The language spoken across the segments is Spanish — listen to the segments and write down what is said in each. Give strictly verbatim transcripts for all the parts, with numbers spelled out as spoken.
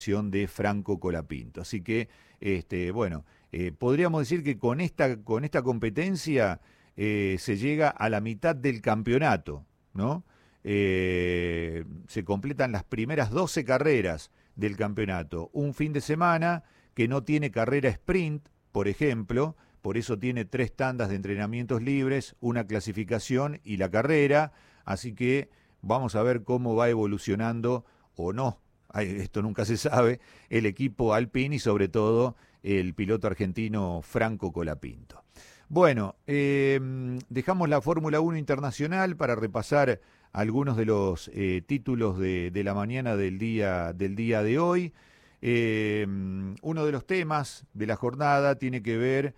de Franco Colapinto. Así que, este, bueno, eh, podríamos decir que con esta, con esta competencia eh, se llega a la mitad del campeonato, ¿no? Eh, se completan las primeras doce carreras del campeonato. Un fin de semana que no tiene carrera sprint, por ejemplo, por eso tiene tres tandas de entrenamientos libres, una clasificación y la carrera, así que vamos a ver cómo va evolucionando o no, esto nunca se sabe, el equipo Alpine y sobre todo el piloto argentino Franco Colapinto. Bueno, eh, dejamos la Fórmula uno Internacional para repasar algunos de los eh, títulos de, de la mañana del día, del día de hoy. Eh, uno de los temas de la jornada tiene que ver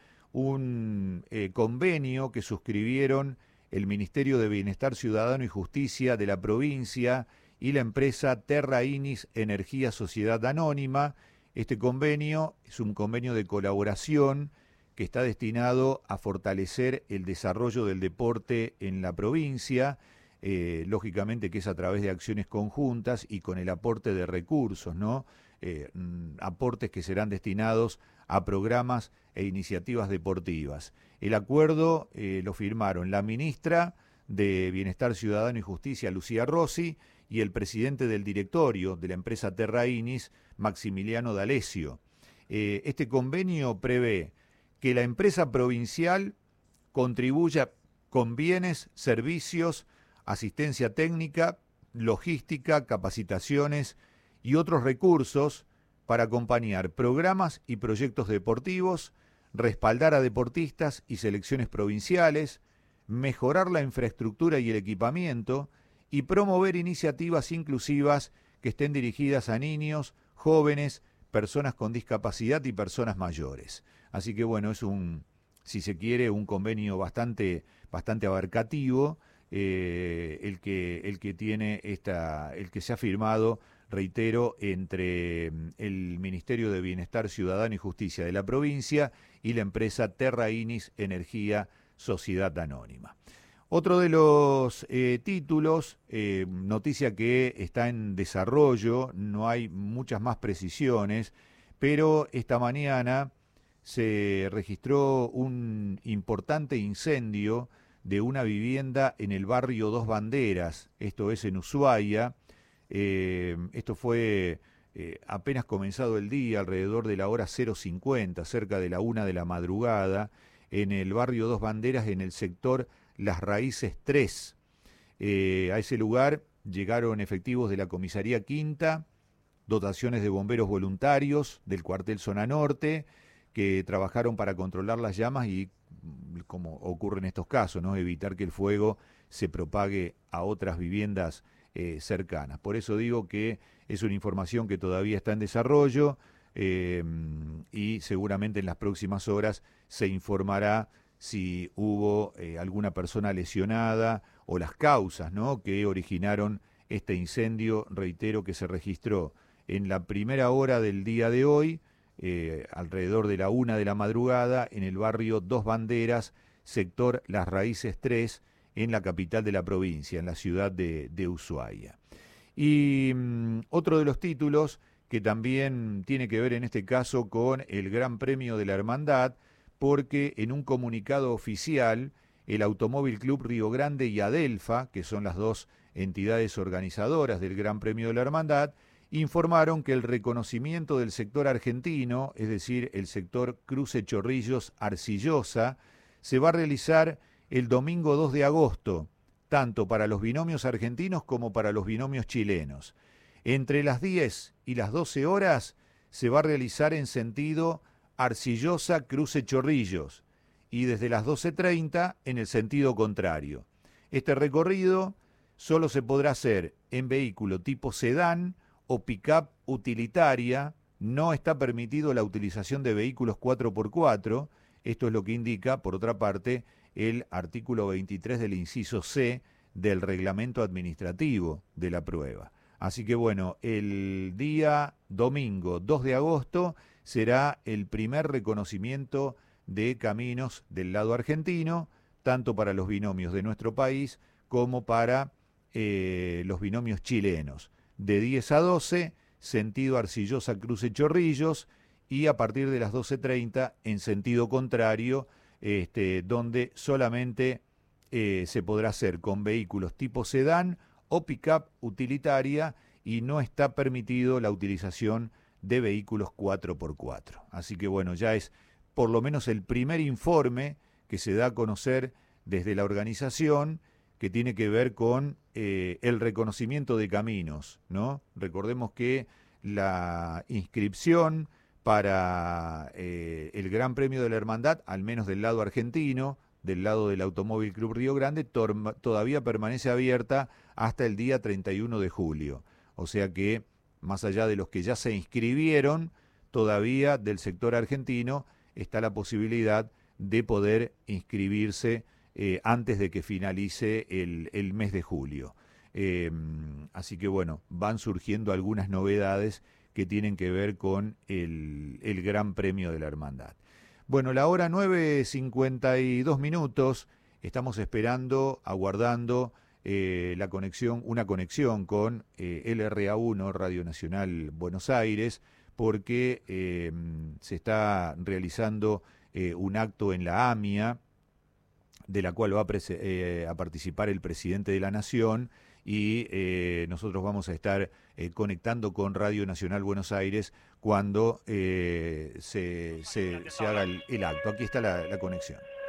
un eh, convenio que suscribieron el Ministerio de Bienestar Ciudadano y Justicia de la provincia y la empresa Terra Inis Energía Sociedad Anónima. Este convenio es un convenio de colaboración que está destinado a fortalecer el desarrollo del deporte en la provincia, eh, lógicamente que es a través de acciones conjuntas y con el aporte de recursos, ¿no? Eh, aportes que serán destinados a programas e iniciativas deportivas. El acuerdo eh, lo firmaron la ministra de Bienestar Ciudadano y Justicia, Lucía Rossi, y el presidente del directorio de la empresa Terra Inis, Maximiliano D'Alessio. Eh, este convenio prevé que la empresa provincial contribuya con bienes, servicios, asistencia técnica, logística, capacitaciones y otros recursos para acompañar programas y proyectos deportivos, respaldar a deportistas y selecciones provinciales, mejorar la infraestructura y el equipamiento y promover iniciativas inclusivas que estén dirigidas a niños, jóvenes, personas con discapacidad y personas mayores. Así que bueno, es un, si se quiere, un convenio bastante, bastante abarcativo, eh, el que, el que tiene esta, el que se ha firmado, reitero, entre el Ministerio de Bienestar Ciudadano y Justicia de la provincia y la empresa Terra Inis Energía Sociedad Anónima. Otro de los eh, títulos, eh, noticia que está en desarrollo, no hay muchas más precisiones, pero esta mañana se registró un importante incendio de una vivienda en el barrio Dos Banderas, esto es en Ushuaia. Eh, esto fue eh, apenas comenzado el día, alrededor de la hora cero cincuenta, cerca de la una de la madrugada, en el barrio Dos Banderas, en el sector Las Raíces tres. Eh, a ese lugar llegaron efectivos de la comisaría Quinta, dotaciones de bomberos voluntarios del cuartel Zona Norte, que trabajaron para controlar las llamas y, como ocurre en estos casos, ¿no?, evitar que el fuego se propague a otras viviendas eh, cercanas. Por eso digo que es una información que todavía está en desarrollo eh, y seguramente en las próximas horas se informará si hubo eh, alguna persona lesionada o las causas, ¿no?, que originaron este incendio, reitero, que se registró en la primera hora del día de hoy, eh, alrededor de la una de la madrugada, en el barrio Dos Banderas, sector Las Raíces tres, en la capital de la provincia, en la ciudad de, de Ushuaia. Y mm, otro de los títulos que también tiene que ver en este caso con el Gran Premio de la Hermandad, porque en un comunicado oficial, el Automóvil Club Río Grande y Adelfa, que son las dos entidades organizadoras del Gran Premio de la Hermandad, informaron que el reconocimiento del sector argentino, es decir, el sector Cruce Chorrillos Arcillosa, se va a realizar el domingo dos de agosto, tanto para los binomios argentinos como para los binomios chilenos. Entre las diez y las doce horas se va a realizar en sentido Arcillosa Cruce Chorrillos y desde las doce treinta en el sentido contrario. Este recorrido solo se podrá hacer en vehículo tipo sedán o pick-up utilitaria. No está permitido la utilización de vehículos cuatro por cuatro. Esto es lo que indica, por otra parte, el artículo veintitrés del inciso C del reglamento administrativo de la prueba. Así que bueno, el día domingo dos de agosto será el primer reconocimiento de caminos del lado argentino, tanto para los binomios de nuestro país como para eh, los binomios chilenos. De diez a doce sentido Arcillosa Cruce Chorrillos, y a partir de las doce treinta en sentido contrario, este, donde solamente eh, se podrá hacer con vehículos tipo sedán o pick-up utilitaria, y no está permitido la utilización de vehículos cuatro por cuatro. Así que bueno, ya es por lo menos el primer informe que se da a conocer desde la organización, que tiene que ver con eh, el reconocimiento de caminos, ¿no? Recordemos que la inscripción para eh, el Gran Premio de la Hermandad, al menos del lado argentino, del lado del Automóvil Club Río Grande, tor- todavía permanece abierta hasta el día treinta y uno de julio. O sea que, más allá de los que ya se inscribieron, todavía del sector argentino está la posibilidad de poder inscribirse eh, antes de que finalice el, el mes de julio. Eh, así que bueno, van surgiendo algunas novedades que tienen que ver con el, el Gran Premio de la Hermandad. Bueno, la hora nueve cincuenta y dos minutos, estamos esperando, aguardando eh, la conexión, una conexión con eh, L R A uno, Radio Nacional Buenos Aires, porque eh, se está realizando eh, un acto en la AMIA, de la cual va a, eh, a participar el presidente de la Nación, y eh, nosotros vamos a estar eh, conectando con Radio Nacional Buenos Aires cuando eh, se, se, se haga el, el acto. Aquí está la, la conexión.